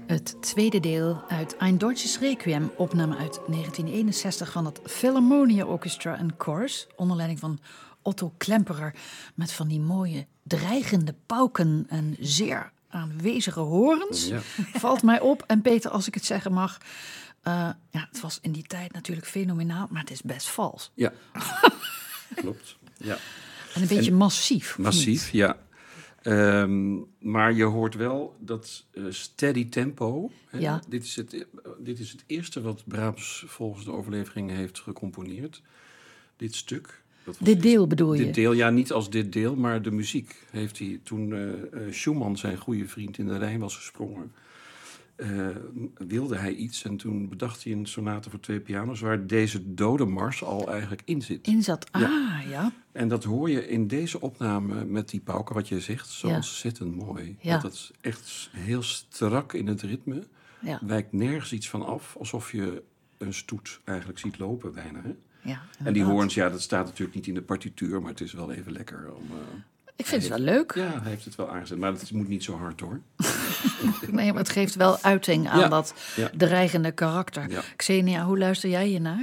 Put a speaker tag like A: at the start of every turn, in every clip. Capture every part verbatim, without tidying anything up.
A: Het tweede deel uit Ein Deutsches Requiem, opname uit negentien eenenzestig van het Philharmonia Orchestra and Chorus, onder leiding van Otto Klemperer, met van die mooie dreigende pauken en zeer aanwezige horens. Ja. Valt mij op. En Peter, als ik het zeggen mag, uh, ja, het was in die tijd natuurlijk fenomenaal, maar het is best vals.
B: Ja, klopt. Ja.
A: En een beetje en massief.
B: Massief, ja. Um, maar je hoort wel dat uh, steady tempo. Hè?
A: Ja.
B: Dit is het, uh, dit is het eerste wat Brahms volgens de overleveringen heeft gecomponeerd. Dit stuk. Dat was
A: dit deel bedoel je?
B: Dit deel, ja, niet als dit deel, maar de muziek heeft hij toen uh, uh, Schumann, zijn goede vriend, in de Rijn was gesprongen. Uh, wilde hij iets en toen bedacht hij een sonate voor twee piano's waar deze dode mars al eigenlijk in zit.
A: In zat, ah, ja. ja.
B: En dat hoor je in deze opname met die pauken, wat je zegt, zo
A: ja.
B: ontzettend mooi.
A: Ja.
B: Dat het echt heel strak in het ritme,
A: ja.
B: wijkt nergens iets van af, alsof je een stoet eigenlijk ziet lopen bijna. Hè?
A: Ja,
B: en die hoorns, ja, dat staat natuurlijk niet in de partituur, maar het is wel even lekker om... Uh,
A: Ik vind
B: het
A: wel leuk.
B: Ja, hij heeft het wel aangezet, maar het moet niet zo hard hoor.
A: Nee, maar het geeft wel uiting aan ja, dat ja. dreigende karakter. Ja. Xenia, hoe luister jij hiernaar?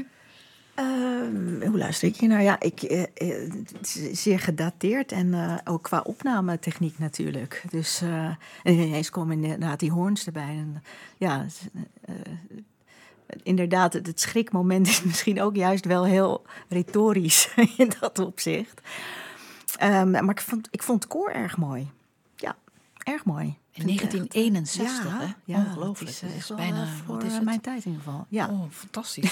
C: Uh, hoe luister ik hiernaar? Ja, ik, uh, uh, zeer gedateerd en uh, ook qua opnametechniek natuurlijk. Dus uh, en ineens komen inderdaad die hoorns erbij. En, ja, uh, inderdaad, het, het schrikmoment is misschien ook juist wel heel retorisch in dat opzicht. Um, maar ik vond, ik vond het koor erg mooi. Ja, erg mooi.
A: In negentien eenenzestig,
C: ja,
A: hè?
C: Ja,
A: ongelooflijk.
C: Het is,
A: is,
C: is
A: bijna
C: voor
A: wat is het?
C: mijn tijd in ieder geval. Ja.
A: Oh, fantastisch.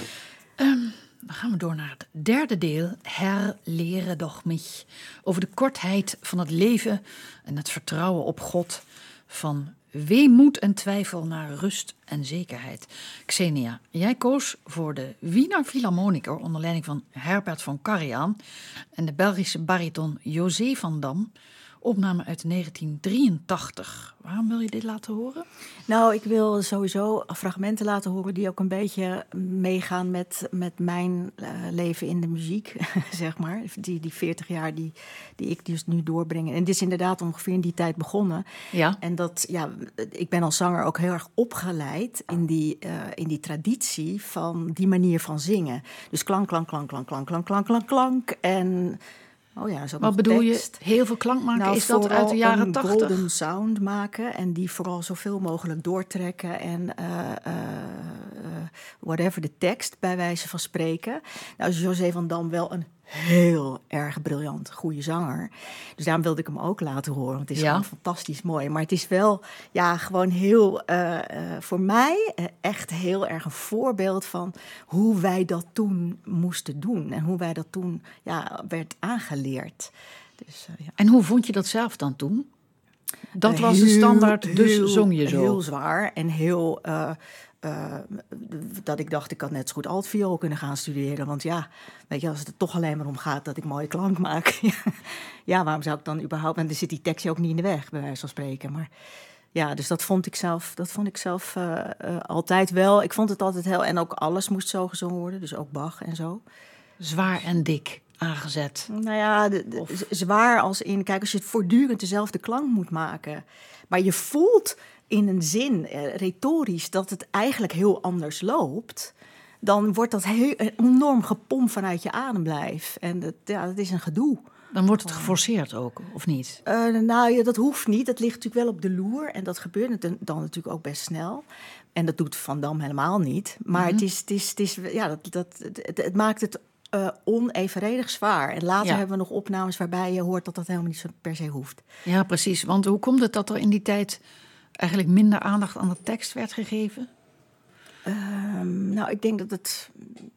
A: ja. um, dan gaan we door naar het derde deel. Herr, lehre doch mich. Over de kortheid van het leven en het vertrouwen op God. Van weemoed en twijfel naar rust en zekerheid. Xenia, jij koos voor de Wiener Philharmoniker onder leiding van Herbert von Karajan en de Belgische bariton José van Dam. Opname uit negentien drieëntachtig. Waarom wil je dit laten horen?
C: Nou, ik wil sowieso fragmenten laten horen die ook een beetje meegaan met, met mijn uh, leven in de muziek, zeg maar. Die, die veertig jaar die, die ik dus nu doorbreng. En dit is inderdaad ongeveer in die tijd begonnen.
A: Ja.
C: En dat, ja, ik ben als zanger ook heel erg opgeleid in die, uh, in die traditie van die manier van zingen. Dus klank, klank, klank, klank, klank, klank, klank, klank, klank. En... Oh ja,
A: wat bedoel tekst. je? Heel veel klank maken?
C: Nou,
A: is dat uit de jaren tachtig?
C: Een golden sound maken en die vooral zoveel mogelijk doortrekken en uh, uh, uh, whatever de tekst bij wijze van spreken. Nou is José van Dam wel een heel erg briljant, goede zanger. Dus daarom wilde ik hem ook laten horen, want het is ja. gewoon fantastisch mooi. Maar het is wel ja, gewoon heel, uh, uh, voor mij uh, echt heel erg een voorbeeld van hoe wij dat toen moesten doen. En hoe wij dat toen ja, werd aangeleerd. Dus, uh, ja.
A: En hoe vond je dat zelf dan toen? Dat uh, was de standaard, heel, dus
C: heel,
A: zong je zo.
C: Heel zwaar en heel... Uh, Uh, dat ik dacht, ik had net zo goed altviool kunnen gaan studeren. Want ja, weet je, als het er toch alleen maar om gaat dat ik mooie klank maak. ja, waarom zou ik dan überhaupt... En er zit die tekstje ook niet in de weg, bij wijze van spreken. Maar ja, dus dat vond ik zelf, dat vond ik zelf uh, uh, altijd wel. Ik vond het altijd heel... En ook alles moest zo gezongen worden, dus ook Bach en zo.
A: Zwaar en dik aangezet.
C: Nou ja, de, de, of... zwaar als in... Kijk, als je het voortdurend dezelfde klank moet maken... Maar je voelt... in een zin, eh, retorisch, dat het eigenlijk heel anders loopt... dan wordt dat heel, enorm gepompt vanuit je ademlijf. En dat, ja, dat is een gedoe.
A: Dan wordt het geforceerd ook, of niet?
C: Uh, nou ja, dat hoeft niet. Dat ligt natuurlijk wel op de loer. En dat gebeurt dan natuurlijk ook best snel. En dat doet Van Dam helemaal niet. Maar mm-hmm. het, is, het, is, het, is, ja, dat, dat, het, het maakt het uh, onevenredig zwaar. En later ja. hebben we nog opnames waarbij je hoort dat dat helemaal niet zo per se hoeft.
A: Ja, precies. Want hoe komt het dat er in die tijd... eigenlijk minder aandacht aan de tekst werd gegeven?
C: Um, nou, ik denk dat het...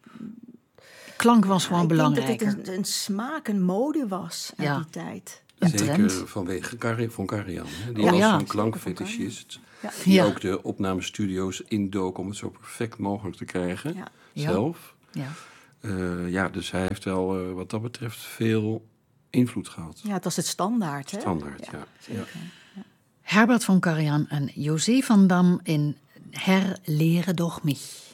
A: Klank was gewoon
C: ja, ik
A: belangrijker.
C: Ik denk dat het een, een smaak, een mode was uit ja. die tijd.
B: Een Zeker trend. vanwege Kar- von Karajan. Die ja, was ja. een klankfetischist. Ja. Die ja. ook de opnamestudio's indook om het zo perfect mogelijk te krijgen. Ja. Zelf.
A: Ja.
B: Uh, ja, dus hij heeft wel uh, wat dat betreft veel invloed gehad.
C: Ja, het was het standaard. Hè?
B: Standaard, ja. ja. ja.
A: Herbert von Karajan en José van Dam in Herr, lehre doch mich.